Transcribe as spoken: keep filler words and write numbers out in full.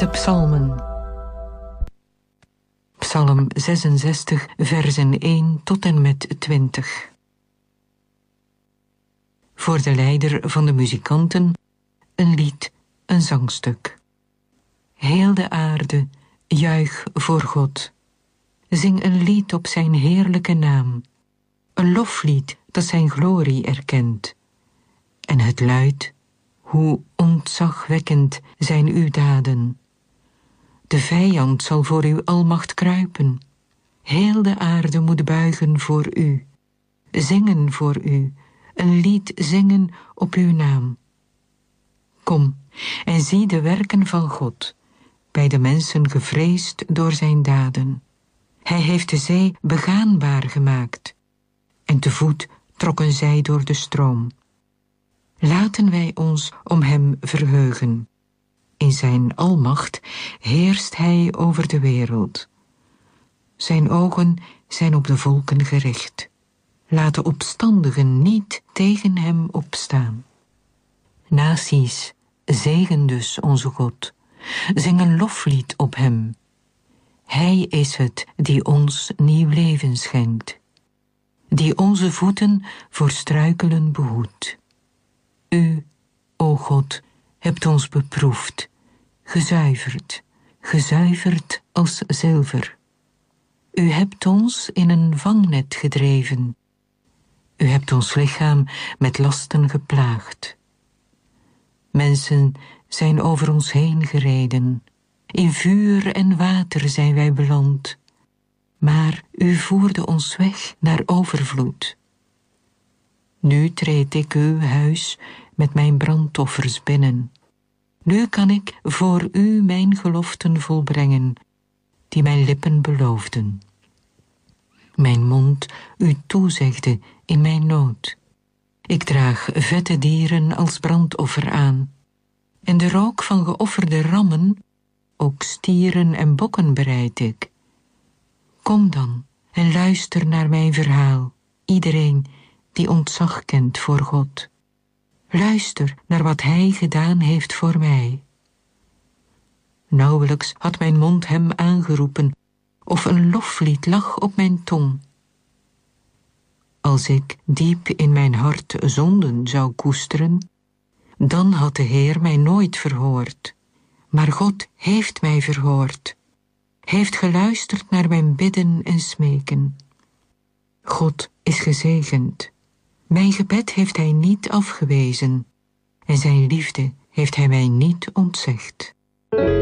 De psalmen. Psalm zesenzestig, versen één tot en met twintig. Voor de leider van de muzikanten een lied, een zangstuk. Heel de aarde, juich voor God. Zing een lied op zijn heerlijke naam. Een loflied dat zijn glorie erkent. En het luidt, hoe ontzagwekkend zijn uw daden. De vijand zal voor uw almacht kruipen. Heel de aarde moet buigen voor u. Zingen voor u, een lied zingen op uw naam. Kom, en zie de werken van God, bij de mensen gevreesd door zijn daden. Hij heeft de zee begaanbaar gemaakt, en te voet trokken zij door de stroom. Laten wij ons om hem verheugen. In zijn almacht heerst hij over de wereld. Zijn ogen zijn op de volken gericht. Laat de opstandigen niet tegen hem opstaan. Naties, zegen dus onze God. Zing een loflied op hem. Hij is het die ons nieuw leven schenkt. Die onze voeten voor struikelen behoedt. U, o God, hebt ons beproefd, gezuiverd, gezuiverd als zilver. U hebt ons in een vangnet gedreven. U hebt ons lichaam met lasten geplaagd. Mensen zijn over ons heen gereden. In vuur en water zijn wij beland. Maar u voerde ons weg naar overvloed. Nu treed ik uw huis met mijn brandoffers binnen. Nu kan ik voor u mijn geloften volbrengen, die mijn lippen beloofden. Mijn mond u toezegde in mijn nood. Ik draag vette dieren als brandoffer aan. En de rook van geofferde rammen, ook stieren en bokken bereid ik. Kom dan en luister naar mijn verhaal, iedereen die ontzag kent voor God. Luister naar wat hij gedaan heeft voor mij. Nauwelijks had mijn mond hem aangeroepen, of een loflied lag op mijn tong. Als ik diep in mijn hart zonden zou koesteren, dan had de Heer mij nooit verhoord. Maar God heeft mij verhoord, heeft geluisterd naar mijn bidden en smeken. God is gezegend. Mijn gebed heeft hij niet afgewezen, en zijn liefde heeft hij mij niet ontzegd.